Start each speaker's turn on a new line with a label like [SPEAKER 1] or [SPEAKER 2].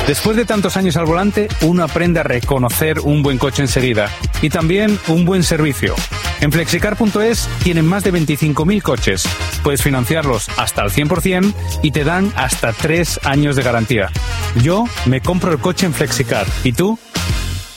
[SPEAKER 1] Después de tantos años al volante, uno aprende a reconocer un buen coche enseguida y también un buen servicio. En Flexicar.es tienen más de 25.000 coches. Puedes financiarlos hasta al 100% y te dan hasta 3 años de garantía. Yo me compro el coche en Flexicar. ¿Y tú?